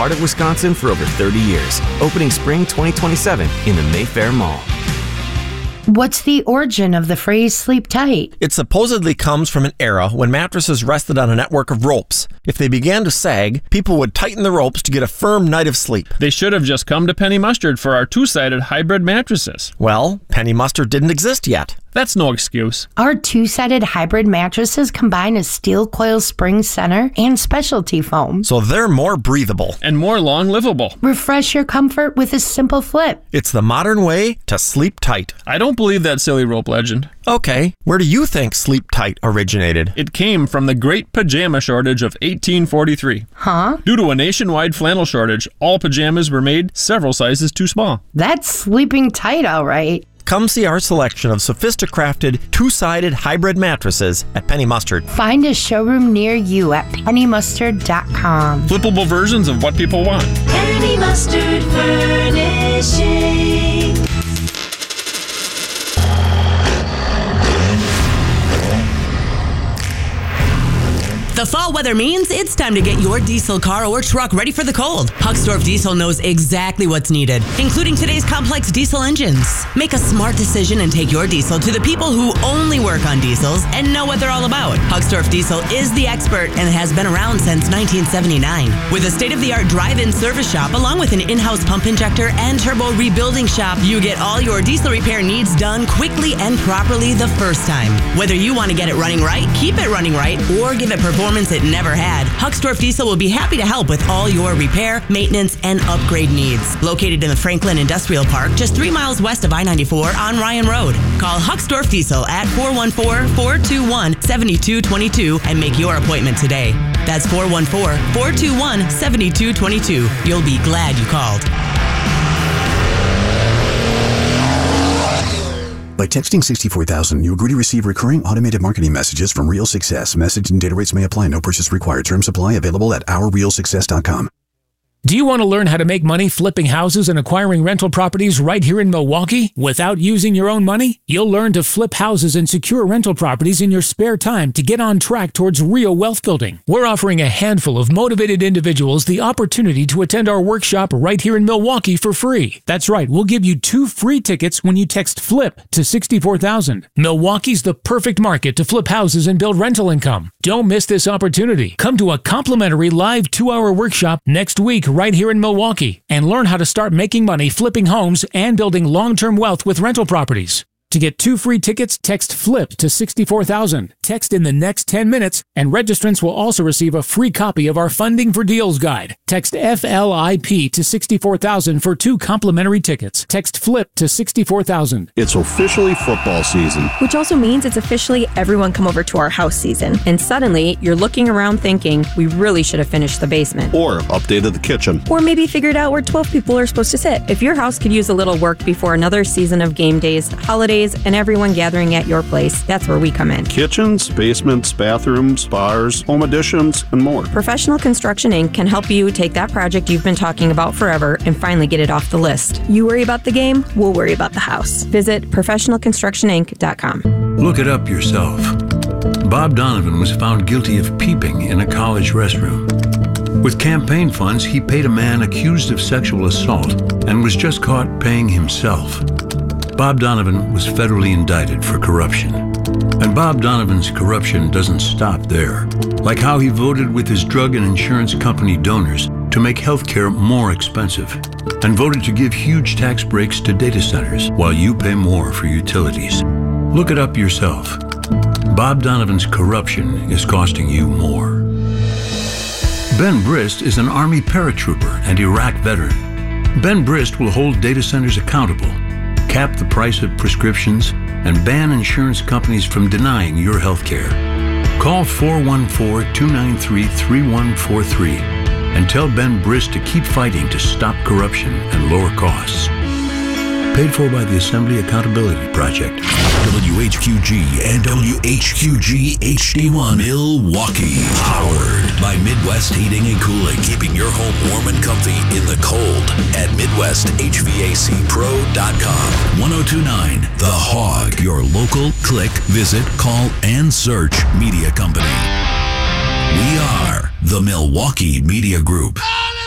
heart of Wisconsin for over 30 years. Opening spring 2027 in the Mayfair Mall. What's the origin of the phrase sleep tight? It supposedly comes from an era when mattresses rested on a network of ropes. If they began to sag, people would tighten the ropes to get a firm night of sleep. They should have just come to Penny Mustard for our two-sided hybrid mattresses. Well, Penny Mustard didn't exist yet. That's no excuse. Our two-sided hybrid mattresses combine a steel coil spring center and specialty foam. So they're more breathable. And more long-livable. Refresh your comfort with a simple flip. It's the modern way to sleep tight. I don't believe that silly rope legend. Okay, where do you think sleep tight originated? It came from the Great Pajama Shortage of 1843. Huh? Due to a nationwide flannel shortage, all pajamas were made several sizes too small. That's sleeping tight, all right. Come see our selection of sophisticrafted, two-sided hybrid mattresses at Penny Mustard. Find a showroom near you at pennymustard.com. Flippable versions of what people want. Penny Mustard Furnishing. The fall weather means it's time to get your diesel car or truck ready for the cold. Hucksdorf Diesel knows exactly what's needed, including today's complex diesel engines. Make a smart decision and take your diesel to the people who only work on diesels and know what they're all about. Hucksdorf Diesel is the expert and has been around since 1979. With a state-of-the-art drive-in service shop along with an in-house pump injector and turbo rebuilding shop, you get all your diesel repair needs done quickly and properly the first time. Whether you want to get it running right, keep it running right, or give it performance it never had, Hucksdorf Diesel will be happy to help with all your repair, maintenance, and upgrade needs. Located in the Franklin Industrial Park, just 3 miles west of I-94 on Ryan Road. Call Hucksdorf Diesel at 414-421-7222 and make your appointment today. That's 414-421-7222. You'll be glad you called. By texting 64,000, you agree to receive recurring automated marketing messages from Real Success. Message and data rates may apply. No purchase required. Terms apply. Available at ourrealsuccess.com. Do you want to learn how to make money flipping houses and acquiring rental properties right here in Milwaukee without using your own money? You'll learn to flip houses and secure rental properties in your spare time to get on track towards real wealth building. We're offering a handful of motivated individuals the opportunity to attend our workshop right here in Milwaukee for free. That's right, we'll give you 2 free tickets when you text FLIP to 64,000. Milwaukee's the perfect market to flip houses and build rental income. Don't miss this opportunity. Come to a complimentary live 2-hour workshop next week right here in Milwaukee and learn how to start making money flipping homes and building long-term wealth with rental properties. To get 2 free tickets, text FLIP to 64,000. Text in the next 10 minutes, and registrants will also receive a free copy of our Funding for Deals guide. Text FLIP to 64,000 for 2 complimentary tickets. Text FLIP to 64,000. It's officially football season. Which also means it's officially everyone come over to our house season. And suddenly, you're looking around thinking, we really should have finished the basement. Or updated the kitchen. Or maybe figured out where 12 people are supposed to sit. If your house could use a little work before another season of game days, holidays, and everyone gathering at your place, that's where we come in. Kitchens, basements, bathrooms, bars, home additions, and more. Professional Construction Inc. can help you take that project you've been talking about forever and finally get it off the list. You worry about the game, we'll worry about the house. Visit professionalconstructioninc.com. Look it up yourself. Bob Donovan was found guilty of peeping in a college restroom. With campaign funds, he paid a man accused of sexual assault and was just caught paying himself. Bob Donovan was federally indicted for corruption. And Bob Donovan's corruption doesn't stop there. Like how he voted with his drug and insurance company donors to make healthcare more expensive, and voted to give huge tax breaks to data centers while you pay more for utilities. Look it up yourself. Bob Donovan's corruption is costing you more. Ben Brist is an Army paratrooper and Iraq veteran. Ben Brist will hold data centers accountable, cap the price of prescriptions, and ban insurance companies from denying your health care. Call 414-293-3143 and tell Ben Brist to keep fighting to stop corruption and lower costs. Paid for by the Assembly Accountability Project. WHQG and WHQG HD1 Milwaukee. Powered by Midwest Heating and Cooling, keeping your home warm and comfy in the cold at MidwestHVACPro.com. 1029 The Hog, your local click, visit, call, and search media company. We are the Milwaukee Media Group.